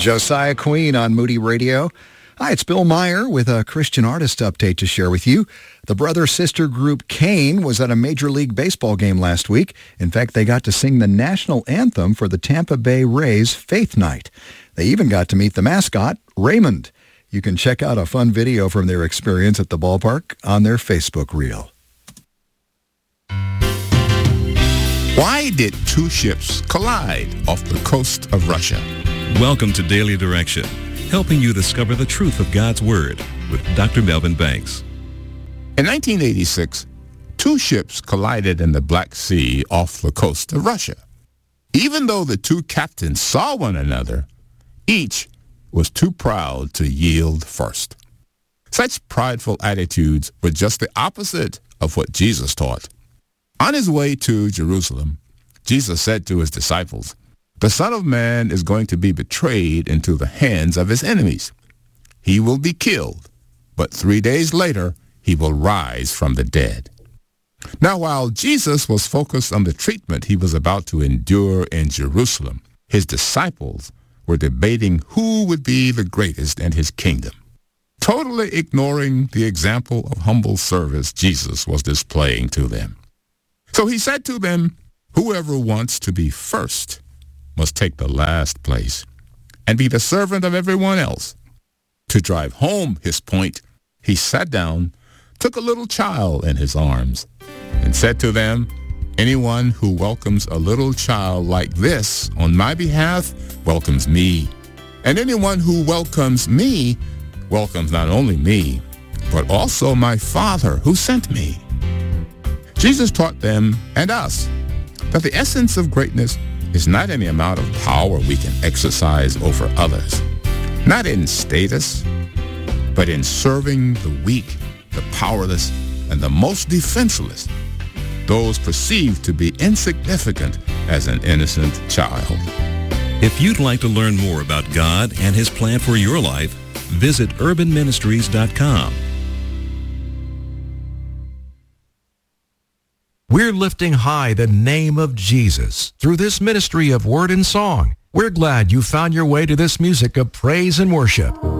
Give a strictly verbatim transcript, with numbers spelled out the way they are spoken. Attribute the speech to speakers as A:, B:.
A: Josiah Queen on Moody Radio. Hi, it's Bill Meyer with a Christian artist update to share with you. The brother-sister group Kane was at a Major League Baseball game last week. In fact, they got to sing the national anthem for the Tampa Bay Rays Faith Night. They even got to meet the mascot, Raymond. You can check out a fun video from their experience at the ballpark on their Facebook reel.
B: Why did two ships collide off the coast of Russia?
C: Welcome to Daily Direction, helping you discover the truth of God's Word with Doctor Melvin Banks.
B: In nineteen eighty-six, two ships collided in the Black Sea off the coast of Russia. Even though the two captains saw one another, each was too proud to yield first. Such prideful attitudes were just the opposite of what Jesus taught. On his way to Jerusalem, Jesus said to his disciples, "The Son of Man is going to be betrayed into the hands of his enemies. He will be killed, but three days later, he will rise from the dead." Now, while Jesus was focused on the treatment he was about to endure in Jerusalem, his disciples were debating who would be the greatest in his kingdom, totally ignoring the example of humble service Jesus was displaying to them. So he said to them, "Whoever wants to be first must take the last place and be the servant of everyone else." To drive home his point, he sat down, took a little child in his arms, and said to them, "Anyone who welcomes a little child like this on my behalf welcomes me. And anyone who welcomes me welcomes not only me, but also my Father who sent me." Jesus taught them and us that the essence of greatness is not in the amount of power we can exercise over others, not in status, but in serving the weak, the powerless, and the most defenseless, those perceived to be insignificant as an innocent child.
C: If you'd like to learn more about God and his plan for your life, visit urban ministries dot com.
D: We're lifting high the name of Jesus through this ministry of word and song. We're glad you found your way to this music of praise and worship.